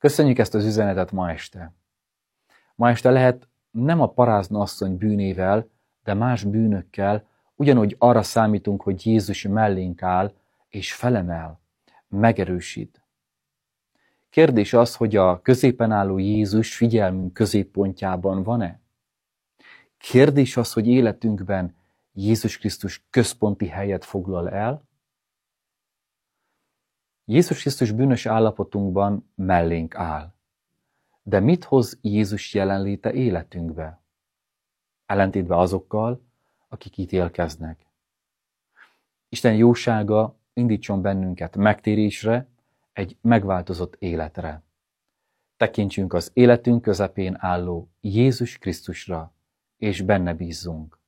Köszönjük ezt az üzenetet ma este. Ma este lehet nem a parázna asszony bűnével, de más bűnökkel, ugyanúgy arra számítunk, hogy Jézus mellénk áll és felemel, megerősít. Kérdés az, hogy a középen álló Jézus figyelmünk középpontjában van-e? Kérdés az, hogy életünkben Jézus Krisztus központi helyet foglal el? Jézus Krisztus bűnös állapotunkban mellénk áll. De mit hoz Jézus jelenléte életünkbe? Ellentétben azokkal, akik ítélkeznek. Isten jósága indítson bennünket megtérésre, egy megváltozott életre. Tekintsünk az életünk közepén álló Jézus Krisztusra, és benne bízzunk.